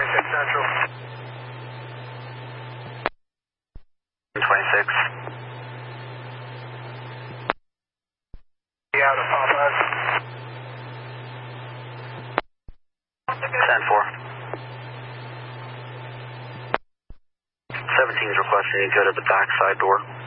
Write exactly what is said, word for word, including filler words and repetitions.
twenty-six Central. twenty-six. Yeah, the Popeyes. ten four. seventeen is requesting you go to the back side door.